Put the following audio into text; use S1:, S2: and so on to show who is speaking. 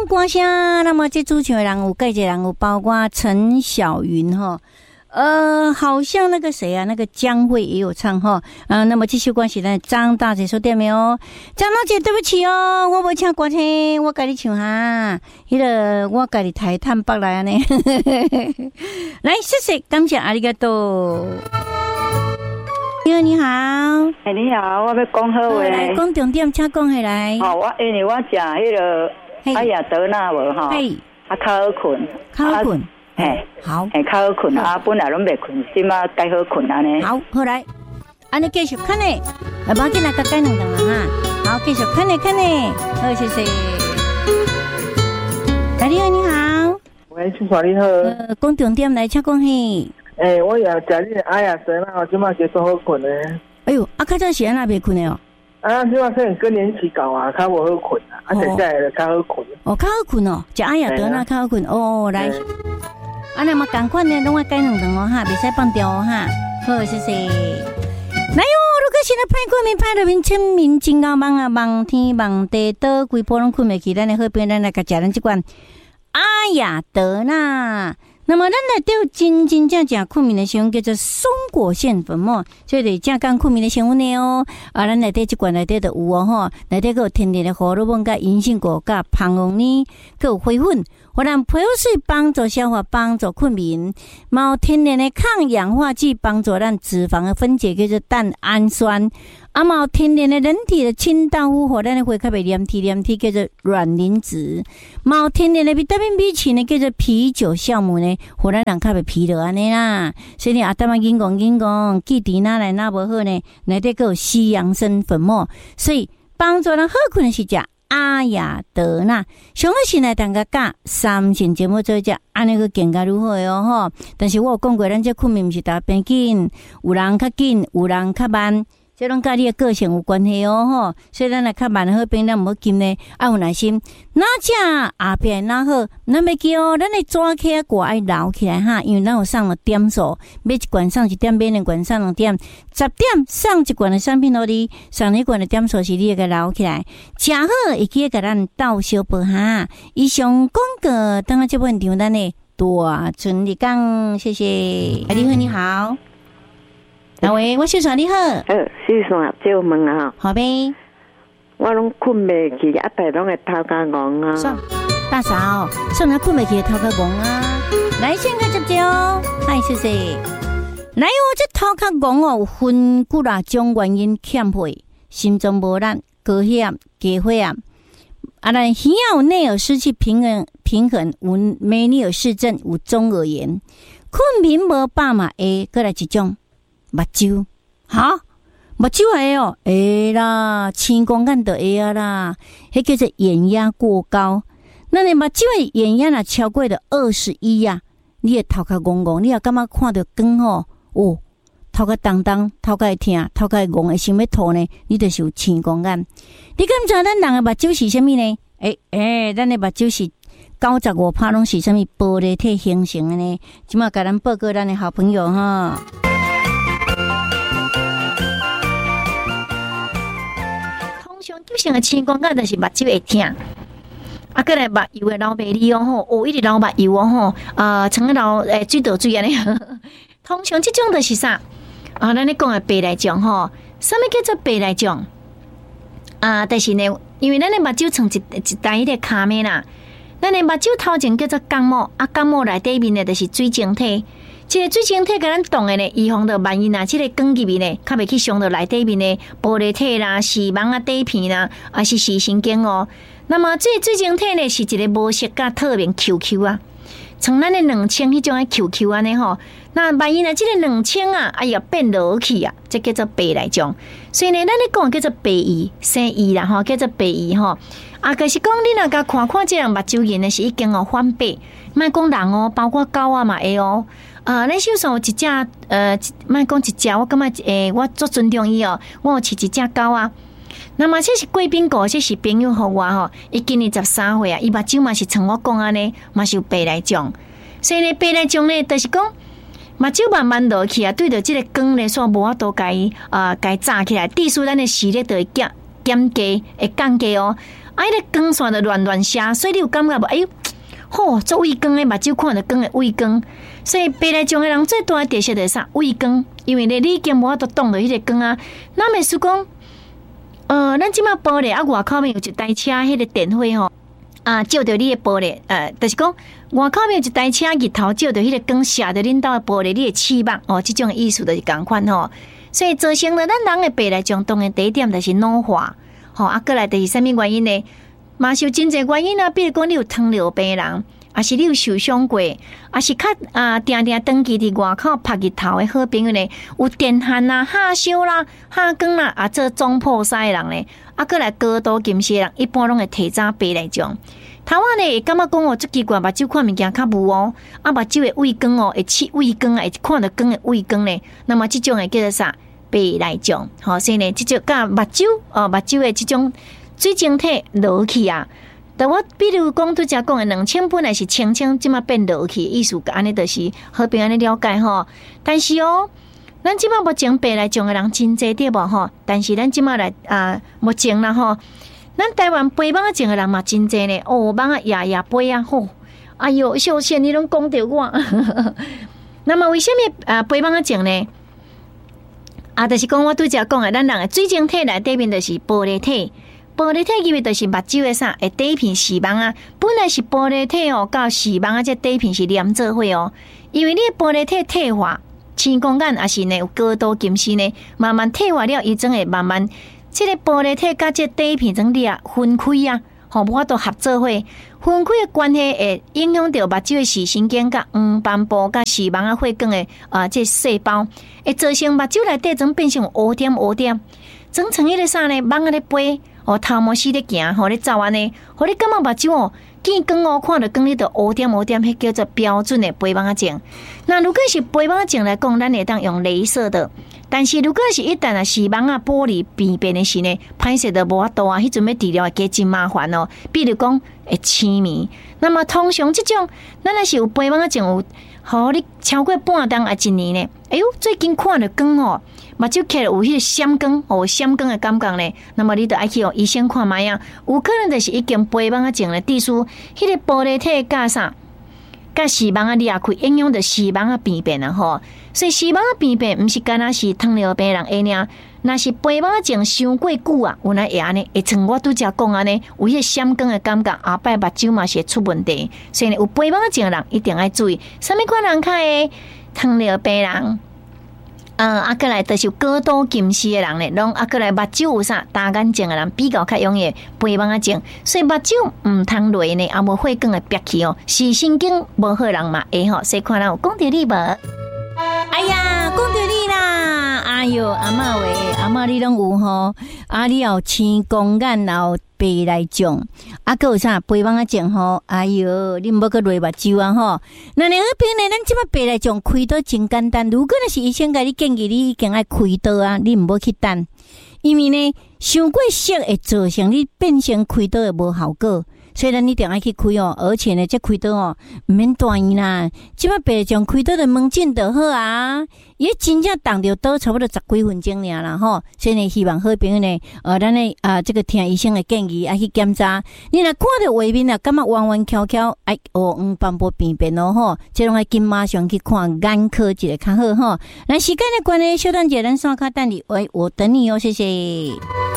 S1: 歌声，那么这主唱的人有几个人有包括陈小云哈。好像那个谁啊，那个江蕙也有唱哈。那么这首歌是张大姐说对没有？张大姐，对不起哦，我没唱歌听，我给你唱哈。那个我给你抬探北来呢。来，谢谢，感谢阿里嘎多。你好，
S2: 哎，你好，我要讲好话。
S1: 来，讲重点，请讲下来。
S2: 哦，因为我食迄个阿雅德纳无吼，较好困，
S1: 较好困。好，
S2: 较好困本来拢袂困，即马该好困安尼。
S1: 好，好来，安尼继续看呢，不要紧，那个改两档了哈。好，继续看呢，好，谢谢。你好，你好。
S3: 喂，清华你好。
S1: 讲重点来，请讲嘿。
S3: 我也食你阿雅神啦，即马结束好困咧。
S1: 哎呦，较早时安那袂困的哦。
S3: 即马可能更年期搞啊，较无好困啊，现在较好困。
S1: 哦，较好困哦，食阿雅德那较好困哦，来。那么赶快呢，拢要改两档哦哈，别使放掉哦哈。好，谢谢。来哟，如果现在派过民派到民签名真高忙啊，忙天忙地倒规波拢困袂去，咱的好朋友咱来甲食咱这款阿雅德纳。那么咱来对真正困眠的成分叫做松果腺粉末，所以正讲困眠的成分呢哦。咱来对这罐内底就有哦吼，内底还有天然的荷尔蒙、甲银杏果、甲胖红呢，还有花粉。我让培养水帮助消化，帮助困眠，有天然的抗氧化剂，帮助咱脂肪的分解，叫做蛋氨酸。有天然的人体的清道夫，和咱的血较袂黏体，叫做卵磷脂。有天然的维他命 B 群呢，叫做啤酒酵母呢，和咱人较袂疲劳安尼啦。所以你等下紧讲，记伫哪来哪无好呢？内底还有西洋参粉末，所以帮助咱好困的是食阿雅德纳，上好是来当个教3成节目做一只，安尼个更加如何哟吼？但是我有讲过，咱这困眠毋是大变紧，有人较紧，有人较慢，这拢甲你的个性有关系哦吼。所以咱来较慢好变，咱毋好紧呢，有耐心。哪只后边哪好，咱要叫咱的抓起来挂爱留起来哈，因为咱有上了点数，每一罐上1点，每2罐上2点，10点上1罐的产品互你，上1罐的点数是你个留起来，食好会记甲咱斗小报哈。以上广告，等下这本场咱的大春日讲，谢谢。你好。喂，我小爽你好。
S4: 小爽借问啊，
S1: 好呗。
S4: 我拢困袂去，大拢会头壳戆啊。
S1: 算，大嫂，算他困袂去头壳戆啊。来，先个接哦，嗨，谢谢。来哦，这头壳戆哦，有分几啦种原因欠血，心脏无力、高血压、低血压。咱耳有内耳失去平衡，有梅尼尔氏症，有中耳炎。困眠无饱嘛，过来一种。目睭，哈，目睭会哦，会啦，青光眼就会啊啦，迄叫做眼压过高。那你目睭的眼压若超过了21啊，你的头壳戆，你也感觉看到光吼，头壳重，头壳会痛，头壳会戆，会想要吐呢，你就是有青光眼。你敢知咱人的目睭是啥物呢？咱的目睭是95%拢是啥物玻璃体形成的呢？即马甲咱报告咱的好朋友哈。就像个青光眼，就是目睭会痛，过来目油会流袂离哦吼，一直流目油哦吼，像个流水倒水安尼。通常这种就是啥？咱咧讲的白内障吼，啥物叫做白内障？但是呢，因为咱的目睭像一台迄个卡面啦，咱的目睭头前叫做角膜，角膜内底面呢就是水晶体。这个水晶体甲咱动的呢，预防到万一这个光入面呢，较袂去伤到内底面的玻璃体啦、视网底片啦，是视神经哦。那么这个水晶体呢，是一个无色甲透明 QQ 啊，像咱的两층迄种的 QQ 安尼吼。那万一这个两층要变落去啊，这叫做白内障。所以呢，咱咧讲叫做白移、生移啦吼，叫做白移吼。就是讲你若甲看这人目睭眼呢，是已经翻白，莫讲人哦，包括狗嘛会哦。咱手上有一只莫讲一只，我感觉我足尊重伊哦，我有饲一只狗啊。那么这是贵宾狗，这是朋友互我吼，伊今年13岁啊，伊目睭嘛是像我讲安尼，嘛是有白内障。所以呢，白内障呢，就是讲目睭慢慢落去啊，对着这个光呢，煞无法度甲伊炸起来，致使咱的视力就会减
S5: 减价会降价哦。啊，迄个光线就乱射，所以你有感觉无？哎呦，吼，做畏光的目睭看着光的畏光，所以白内障的人最大的特色就是啥？畏光，因为你已经无法度挡到迄个光啊。那么是讲，咱即马玻璃啊，外口面有一台车，迄个电火吼。照着你的玻璃，就是讲外口面有一台车日头照着迄个光射着恁兜的玻璃，你的翅膀哦，这种意思就是共款吼。所以造成了咱人的白内障，当然第一点就是老化，吼过来就是什么原因呢？嘛是有真侪原因啊，比如讲你有糖尿病人，还是你有受伤过，还是较定长期伫外口晒日头的好朋友呢，有电焊啦、下烧啦、下光啦，做总破塞的人呢。过来高度近视的人，一般拢会提早白内障。台湾呢，会感觉讲这奇怪，目睭看物件较雾哦，目睭的畏光哦，会起畏光啊，会看到光的畏光呢。那么这种会叫做啥？白内障。好，所以呢，这种甲目睭的这种水晶体落去啊。但我比如讲拄则讲的2000本来是清清，即马变落去，意思安尼就是好便安尼了解吼。但是哦。咱即马目前白内障的人真侪对无吼，但是咱即马来目前啦吼，咱台湾白眼症的人嘛真侪呢。哦，眼夜背啊吼，哎哟，秀贤你拢讲着我。那么为什么白眼症呢？就是讲我拄则讲的，咱人的水晶体内底面就是玻璃体，玻璃体因为就是目睭的啥，会底片视网啊，本来是玻璃体哦，甲视网啊，这底片是连做伙哦，因为你的玻璃体退化。青光眼也是呢，有高度近视呢，慢慢退化了，伊总会慢慢，这个玻璃体甲这底片种裂分开啊，无法度合作伙，分开的关系会影响到目睭的视神经甲黄斑部甲视网啊血管的这细胞，会造成目睭内底总变成乌点，总成迄个啥呢？网啊咧飞，头毛丝咧行，咧走安尼，互你感觉目睭哦。见光哦，看到光你就乌点，迄叫做标准的白眼症。那如果是白眼症来讲，咱会当用雷射的。但是如果是一旦视网啊玻璃变的时呢，歹势就无法度啊，迄阵要治疗会加真麻烦哦。比如讲会痴迷，那么通常这种，咱若是有白眼症有，好你超过半年啊1年呢。哎呦，最近看到光哦。目睭起来有迄个闪光，闪光的感觉呢。那么你就爱去医生看卖啊，有可能就是已经白眼症的地区，迄个玻璃体甲啥，甲视网啊裂开，影响到视网啊病变啊吼。所以视网啊病变毋是干那是糖尿病人会尔，那是白眼症伤过久啊，有那会安尼，会像我拄则讲安尼，有迄个闪光的感觉，后摆目睭嘛是会出问题。所以呢，有白眼症的人一定要注意，什么款人较会糖尿病人？过来就是高度近视的人呢，拢过来目睭有啥大眼睛的人比较较容易白眼症，所以目睭唔通落呢，也无血管会憋起哦，视神经无好人嘛会吼，所以看人有讲到你无？
S1: 哎呀，讲到你啦！哎哟，阿嬷喂，阿嬷你拢有吼，你有青光眼，有白内障，还有啥白眼症吼？哎哟，你无去落目睭啊吼！那你那边呢？咱即摆白内障开刀真简单，如果那是医生甲你建议，你已经爱开刀啊，你唔好去等，因为呢，伤过色会造成你变成开刀会无效果。所以咱一定要去开哦，而且呢，这开刀哦，唔免大医啦，即摆白内障开刀的门诊就好啊，伊真正动着刀差不多10几分钟尔啦吼。所以呢，希望好朋友呢，咱呢这个听医生的建议，去检查。你若看到画面啊，感觉弯弯翘翘，黄斑部病变哦吼，这种爱紧马上去看眼科一个较好吼。那时间的关系，小等者咱线卡等你，我等你哦，谢谢。